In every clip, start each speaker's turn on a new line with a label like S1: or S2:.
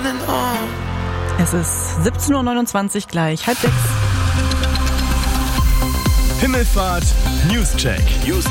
S1: Es ist 17.29 Uhr gleich, 5:30.
S2: Himmelfahrt Newscheck.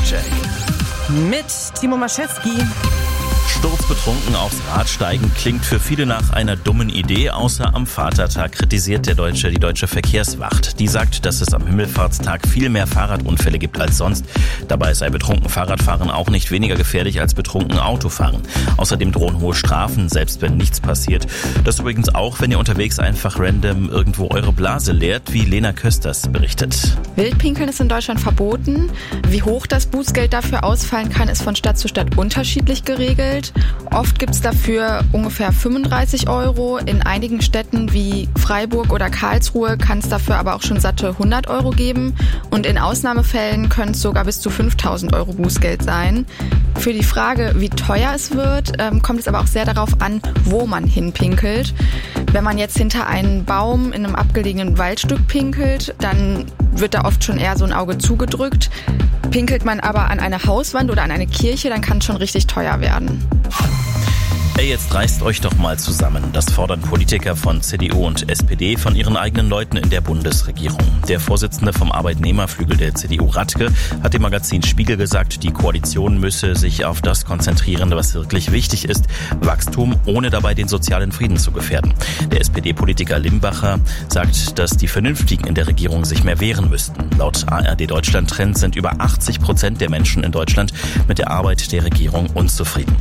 S1: Mit Timo Maschewski.
S3: Sturzbetrunken aufs Rad steigen klingt für viele nach einer dummen Idee, außer am Vatertag kritisiert die deutsche Verkehrswacht. Die sagt, dass es am Himmelfahrtstag viel mehr Fahrradunfälle gibt als sonst. Dabei sei betrunken Fahrradfahren auch nicht weniger gefährlich als betrunken Autofahren. Außerdem drohen hohe Strafen, selbst wenn nichts passiert. Das übrigens auch, wenn ihr unterwegs einfach random irgendwo eure Blase leert, wie Lena Kösters berichtet.
S4: Wildpinkeln ist in Deutschland verboten. Wie hoch das Bußgeld dafür ausfallen kann, ist von Stadt zu Stadt unterschiedlich geregelt. Oft gibt es dafür ungefähr 35 €. In einigen Städten wie Freiburg oder Karlsruhe kann es dafür aber auch schon satte 100 € geben. Und in Ausnahmefällen können es sogar bis zu 5.000 € Bußgeld sein. Für die Frage, wie teuer es wird, kommt es aber auch sehr darauf an, wo man hinpinkelt. Wenn man jetzt hinter einen Baum in einem abgelegenen Waldstück pinkelt, dann wird da oft schon eher so ein Auge zugedrückt. Pinkelt man aber an eine Hauswand oder an eine Kirche, dann kann es schon richtig teuer werden.
S3: Ey, jetzt reißt euch doch mal zusammen. Das fordern Politiker von CDU und SPD von ihren eigenen Leuten in der Bundesregierung. Der Vorsitzende vom Arbeitnehmerflügel der CDU, Radke, hat dem Magazin Spiegel gesagt, die Koalition müsse sich auf das konzentrieren, was wirklich wichtig ist: Wachstum, ohne dabei den sozialen Frieden zu gefährden. Der SPD-Politiker Limbacher sagt, dass die Vernünftigen in der Regierung sich mehr wehren müssten. Laut ARD Deutschland Trend sind über 80% der Menschen in Deutschland mit der Arbeit der Regierung unzufrieden.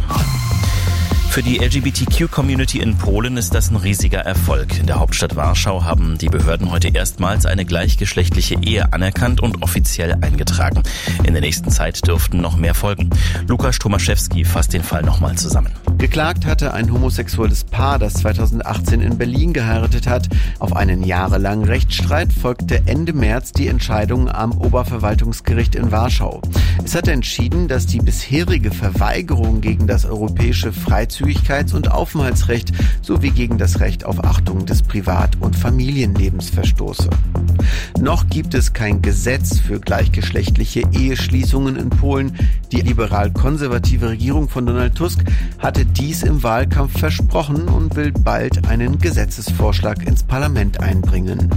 S3: Für die LGBTQ-Community in Polen ist das ein riesiger Erfolg. In der Hauptstadt Warschau haben die Behörden heute erstmals eine gleichgeschlechtliche Ehe anerkannt und offiziell eingetragen. In der nächsten Zeit dürften noch mehr folgen. Lukas Tomaszewski fasst den Fall nochmal zusammen.
S5: Geklagt hatte ein homosexuelles Paar, das 2018 in Berlin geheiratet hat. Auf einen jahrelangen Rechtsstreit folgte Ende März die Entscheidung am Oberverwaltungsgericht in Warschau. Es hatte entschieden, dass die bisherige Verweigerung gegen das europäische Freizügigkeits- und Aufenthaltsrecht sowie gegen das Recht auf Achtung des Privat- und Familienlebens verstoße. Noch gibt es kein Gesetz für gleichgeschlechtliche Eheschließungen in Polen. Die liberal-konservative Regierung von Donald Tusk hatte dies im Wahlkampf versprochen und will bald einen Gesetzesvorschlag ins Parlament einbringen.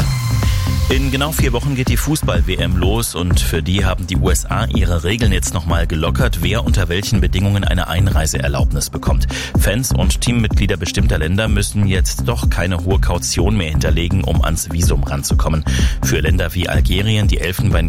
S3: In genau 4 Wochen geht die Fußball-WM los und für die haben die USA ihre Regeln jetzt nochmal gelockert, wer unter welchen Bedingungen eine Einreiseerlaubnis bekommt. Fans und Teammitglieder bestimmter Länder müssen jetzt doch keine hohe Kaution mehr hinterlegen, um ans Visum ranzukommen. Für Länder wie Algerien, die Elfenbeinküste